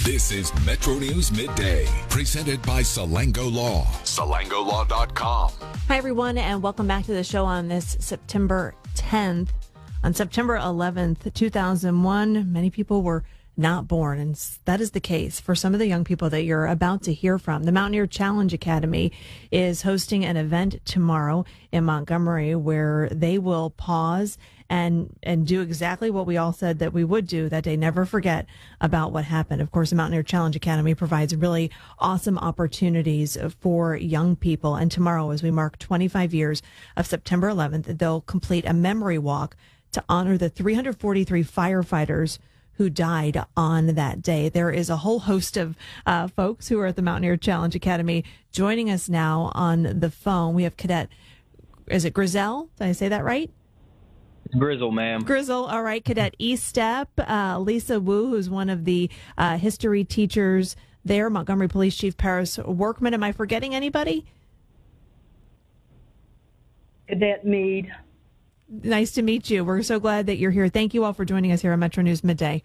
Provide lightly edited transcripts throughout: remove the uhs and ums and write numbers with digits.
This is Metro News Midday, presented by Salango Law. SalangoLaw.com. Hi, everyone, and welcome back to the show on this September 10th. On September 11th, 2001, many people were not born, and that is the case for some of the young people that you're about to hear from. The Mountaineer Challenge Academy is hosting an event tomorrow in Montgomery where they will pause and do exactly what we all said that we would do that day, never forget about what happened. Of course, the Mountaineer Challenge Academy provides really awesome opportunities for young people. And tomorrow, as we mark 25 years of September 11th, they'll complete a memory walk to honor the 343 firefighters who died on that day. There is a whole host of folks who are at the Mountaineer Challenge Academy joining us now on the phone. We have Cadet, is it Grizzle? Did I say that right? Grizzle, ma'am. Grizzle, all right. Cadet E-Step, Lisa Wu, who's one of the history teachers there, Montgomery Police Chief Paris Workman. Am I forgetting anybody? Cadet Meade. Nice to meet you. We're so glad that you're here. Thank you all for joining us here on Metro News Midday.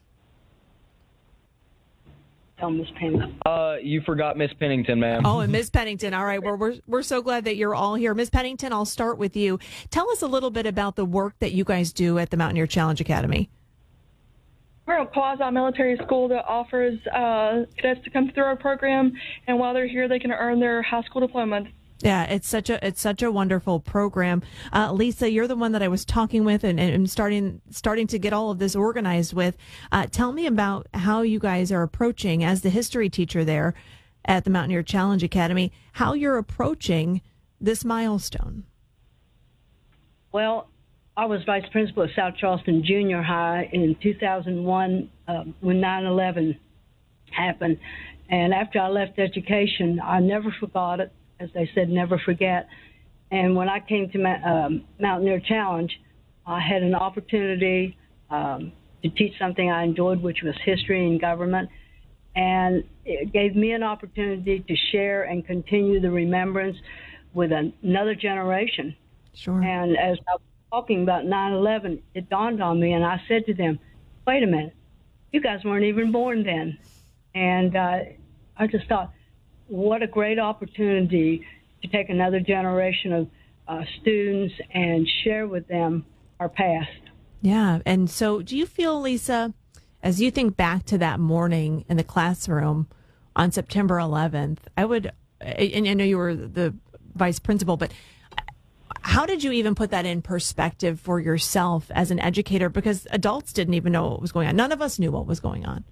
Tell Miss Pennington. You forgot Miss Pennington, ma'am. Oh, and Miss Pennington. All right. We're so glad that you're all here. Miss Pennington, I'll start with you. Tell us a little bit about the work that you guys do at the Mountaineer Challenge Academy. We're a quasi-military school that offers cadets to come through our program, and while they're here, they can earn their high school diploma. Yeah, it's such a wonderful program. Lisa, you're the one that I was talking with and starting to get all of this organized with. Tell me about how you guys are approaching, as the history teacher there at the Mountaineer Challenge Academy, how you're approaching this milestone. Well, I was vice principal at South Charleston Junior High in 2001 when 9/11 happened. And after I left education, I never forgot it. As they said, never forget. And when I came to Mountaineer Challenge, I had an opportunity to teach something I enjoyed, which was history and government. And it gave me an opportunity to share and continue the remembrance with another generation. Sure. And as I was talking about 9/11, it dawned on me, and I said to them, wait a minute, you guys weren't even born then. And I just thought, what a great opportunity to take another generation of students and share with them our past. Yeah. And so do you feel, Lisa, as you think back to that morning in the classroom on September 11th, and I know you were the vice principal, but how did you even put that in perspective for yourself as an educator? Because adults didn't even know what was going on. None of us knew what was going on.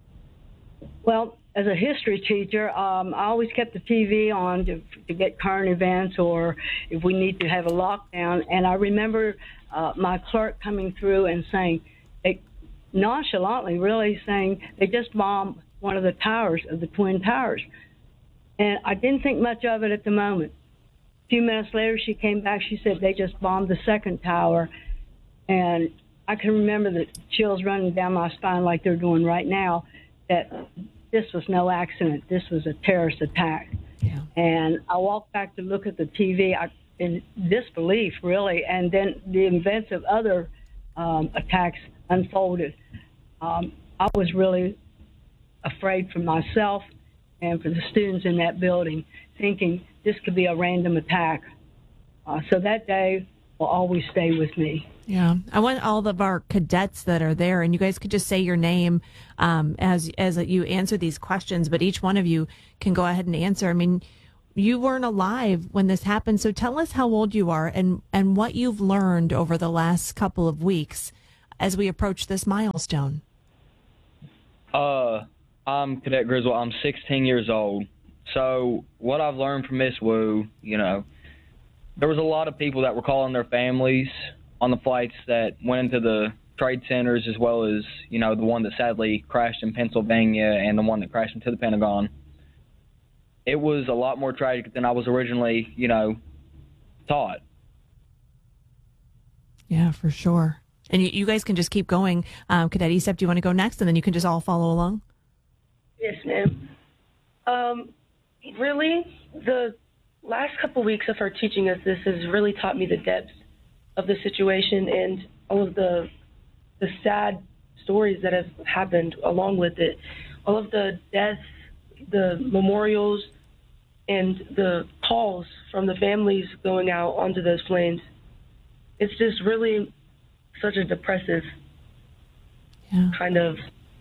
Well, as a history teacher, I always kept the TV on to get current events or if we need to have a lockdown. And I remember my clerk coming through and saying, nonchalantly really saying, they just bombed one of the towers of the Twin Towers. And I didn't think much of it at the moment. A few minutes later, she came back. She said they just bombed the second tower. And I can remember the chills running down my spine like they're doing right now, that this was no accident. This was a terrorist attack. Yeah. And I walked back to look at the TV in disbelief, really. And then the events of other attacks unfolded. I was really afraid for myself and for the students in that building, thinking this could be a random attack. So that day will always stay with me. Yeah, I want all of our cadets that are there, and you guys could just say your name as you answer these questions, but each one of you can go ahead and answer. I mean, you weren't alive when this happened, so tell us how old you are and what you've learned over the last couple of weeks as we approach this milestone. I'm Cadet Grizzle. I'm 16 years old. So what I've learned from Miss Wu, there was a lot of people that were calling their families on the flights that went into the trade centers, as well as, the one that sadly crashed in Pennsylvania and the one that crashed into the Pentagon. It was a lot more tragic than I was originally, taught. Yeah, for sure. And you guys can just keep going. Cadet E-Step, do you want to go next? And then you can just all follow along. Yes, ma'am. Really, the last couple weeks of her teaching us this has really taught me the depths of the situation and all of the sad stories that have happened along with it. All of the deaths, the memorials, and the calls from the families going out onto those planes. It's just really such a depressive kind of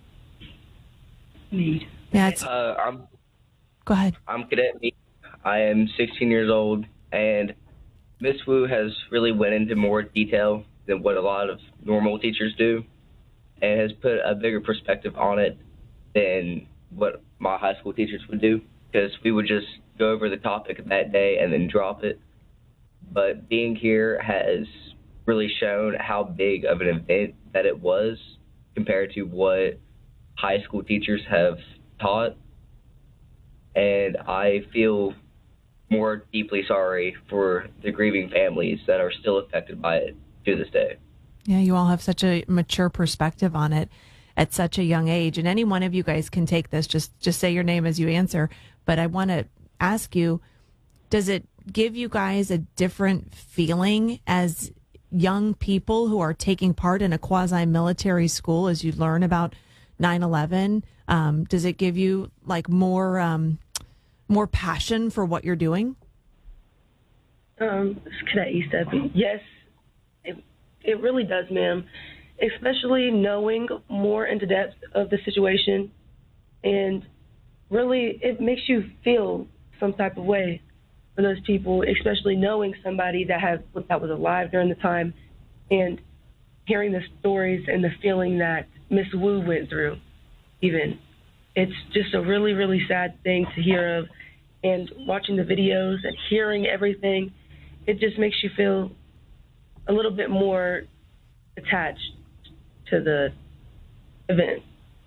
need. Yeah, it's, go ahead. I'm Cadet Me. I am 16 years old, and Miss Wu has really went into more detail than what a lot of normal teachers do, and has put a bigger perspective on it than what my high school teachers would do, because we would just go over the topic that day and then drop it. But being here has really shown how big of an event that it was compared to what high school teachers have taught. And I feel more deeply sorry for the grieving families that are still affected by it to this day. Yeah, you all have such a mature perspective on it at such a young age. And any one of you guys can take this. Just say your name as you answer. But I want to ask you, does it give you guys a different feeling as young people who are taking part in a quasi-military school as you learn about 9/11? Does it give you like more passion for what you're doing? Cadet East, yes, it really does, ma'am. Especially knowing more into depth of the situation, and really it makes you feel some type of way for those people, especially knowing somebody that was alive during the time, and hearing the stories and the feeling that Miss Wu went through. Even it's just a really, really sad thing to hear of, and watching the videos and hearing everything, it just makes you feel a little bit more attached to the event.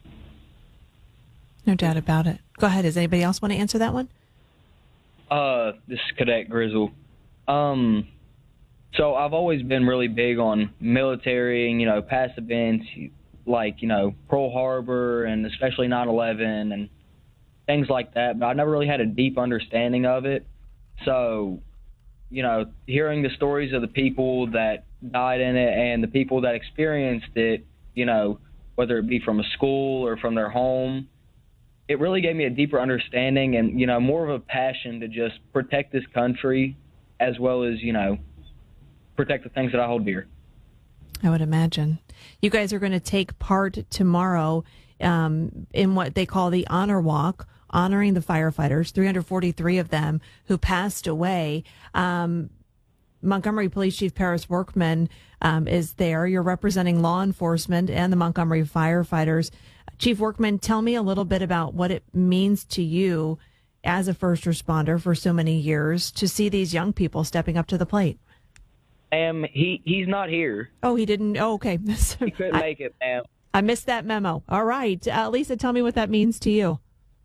No doubt about it. Go ahead. Does anybody else want to answer that one? This is Cadet Grizzle. So I've always been really big on military and, past events like, Pearl Harbor and especially 9/11 and things like that, but I never really had a deep understanding of it. So, hearing the stories of the people that died in it and the people that experienced it, whether it be from a school or from their home, it really gave me a deeper understanding and, more of a passion to just protect this country as well as, protect the things that I hold dear. I would imagine. You guys are going to take part tomorrow in what they call the Honor Walk, honoring the firefighters, 343 of them who passed away. Montgomery Police Chief Paris Workman is there. You're representing law enforcement and the Montgomery firefighters. Chief Workman, tell me a little bit about what it means to you as a first responder for so many years to see these young people stepping up to the plate. He's not here. Oh, he didn't? Oh, okay. He couldn't make it, ma'am. I missed that memo. All right. Lisa, tell me what that means to you.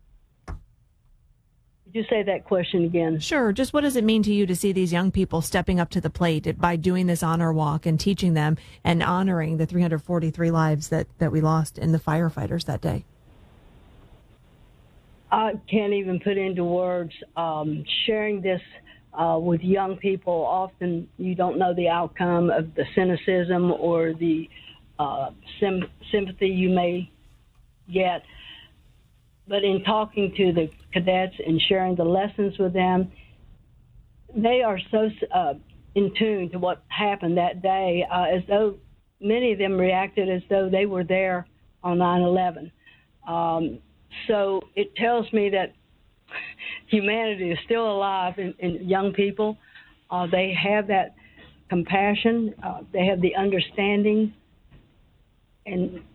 Could you say that question again? Sure. Just what does it mean to you to see these young people stepping up to the plate by doing this honor walk and teaching them and honoring the 343 lives that we lost in the firefighters that day? I can't even put into words. Sharing this with young people, often you don't know the outcome of the cynicism or the sympathy you may get. But in talking to the cadets and sharing the lessons with them, they are so in tune to what happened that day, as though many of them reacted as though they were there on 9/11. So it tells me that humanity is still alive in young people. They have that compassion. They have the understanding. And